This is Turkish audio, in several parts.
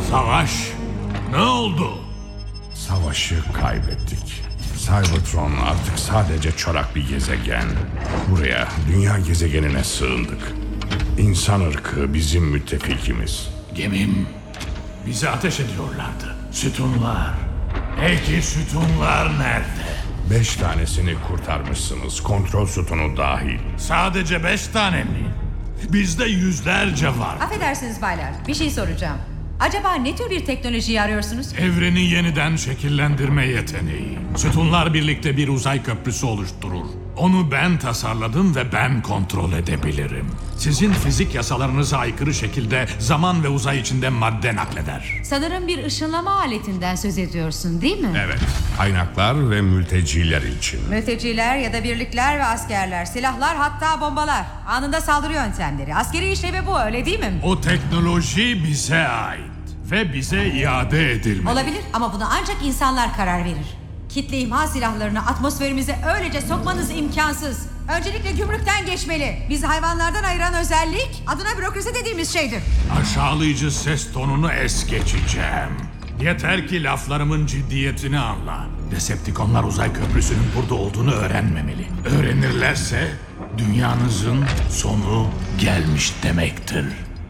Savaş ne oldu? Savaşı kaybettik. Cybertron artık sadece çorak bir gezegen. Buraya, dünya gezegenine sığındık. İnsan ırkı bizim müttefikimiz. Gemim, bizi ateş ediyorlardı. Sütunlar. Peki sütunlar nerede? 5 tanesini kurtarmışsınız, kontrol sütunu dahil. Sadece 5 tane mi? Bizde yüzlerce var. Affedersiniz baylar, bir şey soracağım. Acaba ne tür bir teknolojiyi arıyorsunuz? Evreni yeniden şekillendirme yeteneği. Sütunlar birlikte bir uzay köprüsü oluşturur. Onu ben tasarladım ve ben kontrol edebilirim. Sizin fizik yasalarınıza aykırı şekilde zaman ve uzay içinde madde nakleder. Sanırım bir ışınlama aletinden söz ediyorsun, değil mi? Evet. Kaynaklar ve mülteciler için. Mülteciler ya da birlikler ve askerler, silahlar hatta bombalar. Anında saldırı yöntemleri. Askeri işlevi bu, öyle değil mi? O teknoloji bize ait ve bize iade edilmeli. Olabilir ama buna ancak insanlar karar verir. Kitle imha silahlarını atmosferimize öylece sokmanız imkansız. Öncelikle gümrükten geçmeli. Bizi hayvanlardan ayıran özellik adına bürokrasi dediğimiz şeydir. Aşağılayıcı ses tonunu es geçeceğim. Yeter ki laflarımın ciddiyetini anla. Decepticonlar uzay köprüsünün burada olduğunu öğrenmemeli. Öğrenirlerse dünyanızın sonu gelmiş demektir.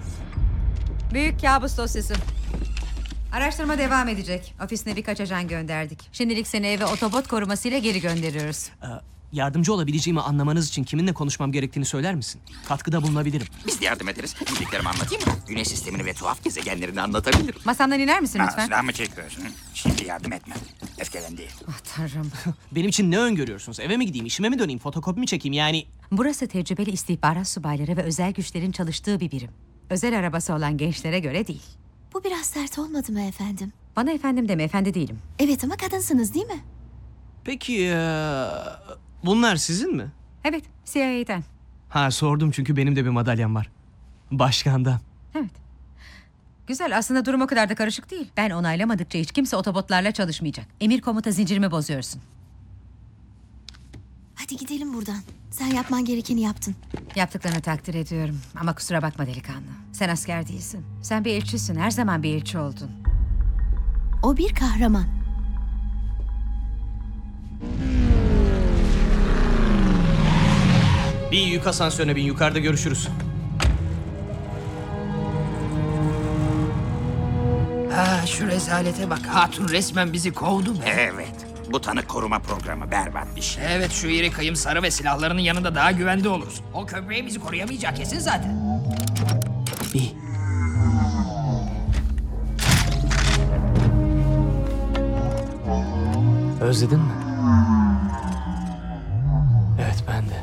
Büyük kabus dosyası. Araştırma devam edecek. Ofisine birkaç ajan gönderdik. Şimdilik seni eve otobot korumasıyla geri gönderiyoruz. Yardımcı olabileceğimi anlamanız için kiminle konuşmam gerektiğini söyler misin? Katkıda bulunabilirim. Biz de yardım ederiz. Bildiklerimi anlatayım mı? Güneş sistemini ve tuhaf gezegenlerini anlatabilirim. Masamdan iner misin lütfen? Silah mı çekiyorsun? Şimdi yardım etmem. Öfkelen değil. Ah tanrım. Benim için ne öngörüyorsunuz? Eve mi gideyim, işime mi döneyim, fotokopi mi çekeyim yani? Burası tecrübeli istihbarat subayları ve özel güçlerin çalıştığı bir birim. Özel arabası olan gençlere göre değil. Bu biraz sert olmadı mı efendim? Bana efendim deme, efendi değilim. Evet ama kadınsınız değil mi? Peki bunlar sizin mi? Evet, CIA'den. Ha sordum çünkü benim de bir madalyam var. Başkandan. Evet. Güzel, aslında durum o kadar da karışık değil. Ben onaylamadıkça hiç kimse otobotlarla çalışmayacak. Emir komuta zincirimi bozuyorsun. Hadi gidelim buradan. Sen yapman gerekeni yaptın. Yaptıklarını takdir ediyorum. Ama kusura bakma delikanlı. Sen asker değilsin. Sen bir elçisin. Her zaman bir elçi oldun. O bir kahraman. Bir yük asansörüne bin, yukarıda görüşürüz. Şu rezalete bak. Hatun resmen bizi kovdu be. Evet. Bu tanık koruma programı berbat bir şey. Evet, şu iri kıyım sarı ve silahlarının yanında daha güvende oluruz. O köprüye bizi koruyamayacak kesin zaten. İyi. Özledin mi? Evet, ben de.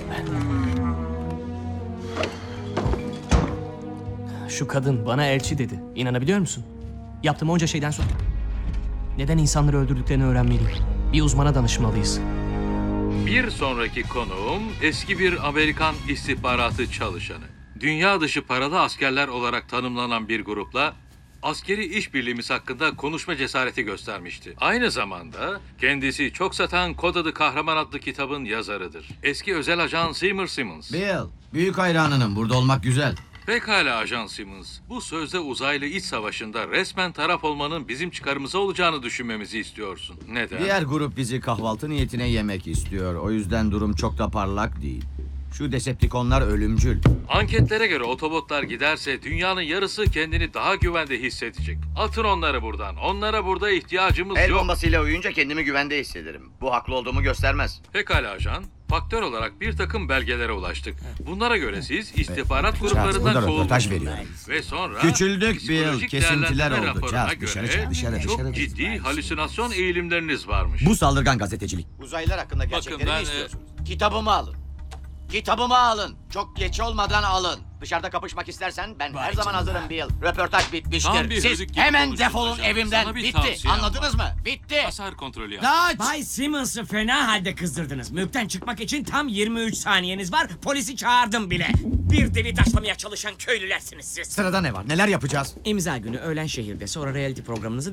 Şu kadın bana elçi dedi. İnanabiliyor musun? Yaptığım onca şeyden sonra. Neden insanları öldürdüklerini öğrenmeliyim. Bir uzmana danışmalıyız. Bir sonraki konuğum eski bir Amerikan istihbaratı çalışanı. Dünya dışı paralı askerler olarak tanımlanan bir grupla askeri işbirliğimiz hakkında konuşma cesareti göstermişti. Aynı zamanda kendisi çok satan Kod Adı Kahraman adlı kitabın yazarıdır. Eski özel ajan Seymour Simmons. Bill, büyük hayranınım. Burada olmak güzel. Pekala Ajan Simmons. Bu sözde uzaylı iç savaşında resmen taraf olmanın bizim çıkarımıza olacağını düşünmemizi istiyorsun. Neden? Diğer grup bizi kahvaltı niyetine yemek istiyor. O yüzden durum çok da parlak değil. Şu Decepticonlar ölümcül. Anketlere göre otobotlar giderse dünyanın yarısı kendini daha güvende hissedecek. Atın onları buradan. Onlara burada ihtiyacımız El yok. bombasıyla uyuyunca kendimi güvende hissederim. Bu haklı olduğumu göstermez. Pekala ajan. Faktör olarak bir takım belgelere ulaştık. Bunlara göre siz istihbarat Burada gruplarından röportaj kovuldunuz. veriyorum. Ve sonra Küçüldük psikolojik Bill, kesintiler değerlendirme oldu. raporuna Çat, dışarı göre çık, dışarı, çok dışarı. ciddi halüsinasyon eğilimleriniz varmış. Bu saldırgan gazetecilik. Uzaylılar hakkında gerçekleri ben, mi istiyorsunuz? Kitabımı alın. Kitabımı alın. Çok geç olmadan alın. Dışarıda kapışmak istersen ben her zaman hazırım Bill. Röportaj Tam bitmiştir. bir Siz hızık gibi hemen konuştun defolun hocam. evimden. Sana bir Bitti. tavsiyem Anladınız mı? Bitti. Hasar kontrolü yap. Kaç! Bay Simmons'ı fena halde kızdırdınız. Mülkten çıkmak için tam 23 saniyeniz var. Polisi çağırdım bile. Bir deli taşlamaya çalışan köylülersiniz siz. Sırada ne var? Neler yapacağız? İmza günü öğlen şehirde, sonra reality programınızı